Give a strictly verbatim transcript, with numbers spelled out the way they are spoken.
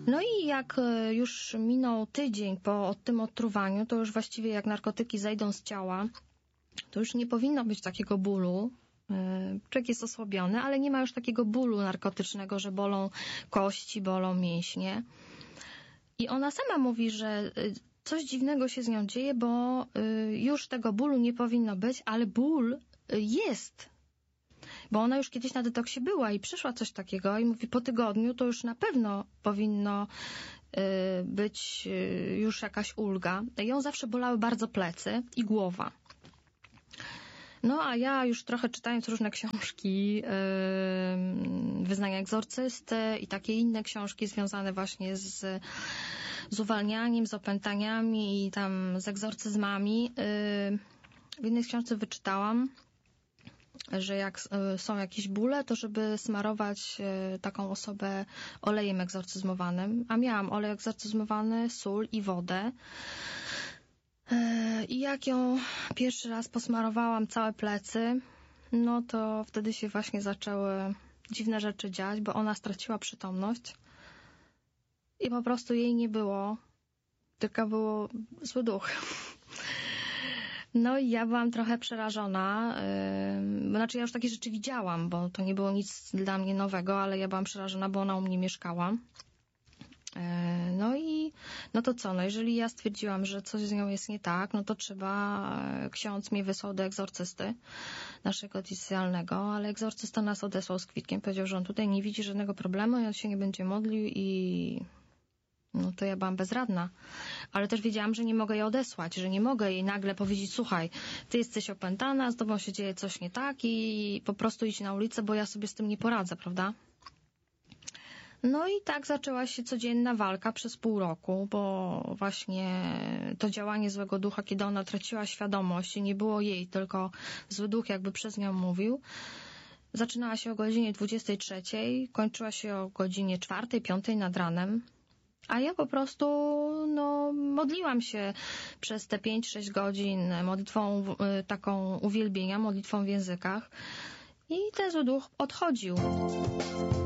No i jak już minął tydzień po tym odtruwaniu, to już właściwie jak narkotyki zejdą z ciała, to już nie powinno być takiego bólu. Człowiek jest osłabiony, ale nie ma już takiego bólu narkotycznego, że bolą kości, bolą mięśnie. I ona sama mówi, że coś dziwnego się z nią dzieje, bo już tego bólu nie powinno być, ale ból jest. Bo ona już kiedyś na detoksie była i przeszła coś takiego i mówi, po tygodniu to już na pewno powinno być już jakaś ulga. Ją zawsze bolały bardzo plecy i głowa. No a ja już trochę czytając różne książki, yy, Wyznania egzorcysty i takie inne książki związane właśnie z, z uwalnianiem, z opętaniami i tam z egzorcyzmami, yy, w jednej książce wyczytałam, że jak yy, są jakieś bóle, to żeby smarować yy, taką osobę olejem egzorcyzmowanym. A miałam olej egzorcyzmowany, sól i wodę. I jak ją pierwszy raz posmarowałam całe plecy, no to wtedy się właśnie zaczęły dziwne rzeczy dziać, bo ona straciła przytomność i po prostu jej nie było, tylko był zły duch. No i ja byłam trochę przerażona, yy, znaczy ja już takie rzeczy widziałam, bo to nie było nic dla mnie nowego, ale ja byłam przerażona, bo ona u mnie mieszkała. No i no to co, no jeżeli ja stwierdziłam, że coś z nią jest nie tak, no to trzeba, ksiądz mnie wysłał do egzorcysty naszego oficjalnego, ale egzorcysta nas odesłał z kwitkiem, powiedział, że on tutaj nie widzi żadnego problemu i on się nie będzie modlił i no to ja byłam bezradna. Ale też wiedziałam, że nie mogę jej odesłać, że nie mogę jej nagle powiedzieć, słuchaj, ty jesteś opętana, z tobą się dzieje coś nie tak i po prostu idź na ulicę, bo ja sobie z tym nie poradzę, prawda? No i tak zaczęła się codzienna walka przez pół roku, bo właśnie to działanie złego ducha, kiedy ona traciła świadomość i nie było jej, tylko zły duch jakby przez nią mówił, zaczynała się o godzinie dwudziestej trzeciej, kończyła się o godzinie czwartej, piątej nad ranem, a ja po prostu no, modliłam się przez te pięć sześć godzin modlitwą taką uwielbienia, modlitwą w językach i ten zły duch odchodził.